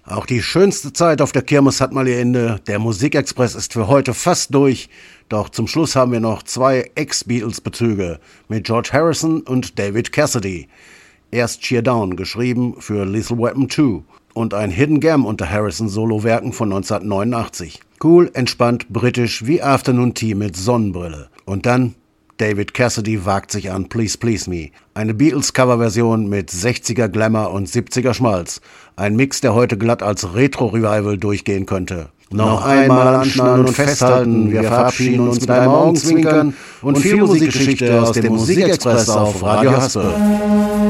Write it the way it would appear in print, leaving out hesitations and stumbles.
Auch die schönste Zeit auf der Kirmes hat mal ihr Ende. Der Musikexpress ist für heute fast durch. Doch zum Schluss haben wir noch 2 Ex-Beatles-Bezüge mit George Harrison und David Cassidy. Erst Cheer Down, geschrieben für Lethal Weapon 2 und ein Hidden Gem unter Harrison-Solo-Werken von 1989. Cool, entspannt, britisch wie Afternoon Tea mit Sonnenbrille. Und dann David Cassidy wagt sich an Please Please Me. Eine Beatles-Coverversion mit 60er Glamour und 70er Schmalz. Ein Mix, der heute glatt als Retro-Revival durchgehen könnte. Noch einmal anschnallen und festhalten. Wir verabschieden uns mit einem Augenzwinkern und viel Musikgeschichte aus dem Musikexpress auf Radio Haspe.